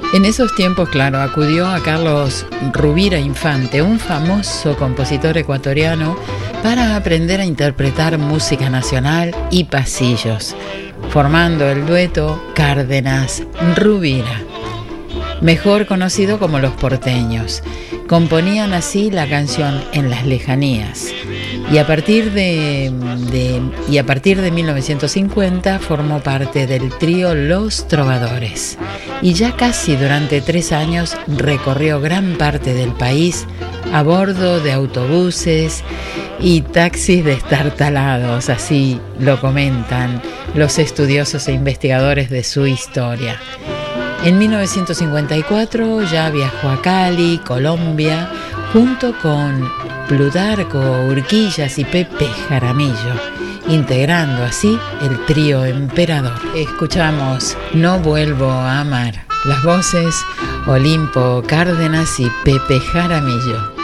En esos tiempos, claro, acudió a Carlos Rubira Infante, un famoso compositor ecuatoriano, para aprender a interpretar música nacional y pasillos, formando el dueto Cárdenas-Rubira, mejor conocido como Los Porteños. Componían así la canción En las lejanías. Y a partir de 1950 formó parte del trío Los Trovadores. Y ya casi durante 3 años recorrió gran parte del país a bordo de autobuses y taxis destartalados, así lo comentan los estudiosos e investigadores de su historia. En 1954 ya viajó a Cali, Colombia, junto con Plutarco Urquillas y Pepe Jaramillo, integrando así el trío Emperador. Escuchamos No vuelvo a amar, las voces Olimpo Cárdenas y Pepe Jaramillo.